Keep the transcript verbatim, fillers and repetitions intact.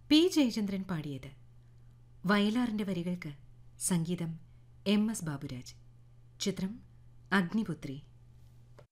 P Jayachandran പാടിയത്. വയലാറിന്റെ വരികൾക്ക് സംഗീതം എം എസ് ബാബുരാജ്. ചിത്രം അഗ്നിപുത്രി.